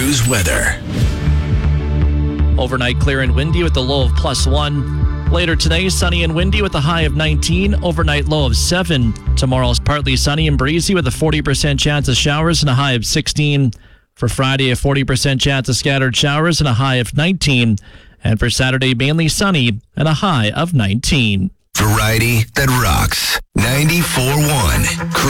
News weather. Overnight clear and windy with a low of +1. Later today, sunny and windy with a high of 19. Overnight low of 7. Tomorrow's partly sunny and breezy with a 40% chance of showers and a high of 16. For Friday, a 40% chance of scattered showers and a high of 19. And for Saturday, mainly sunny and a high of 19. Variety that rocks. 94.1.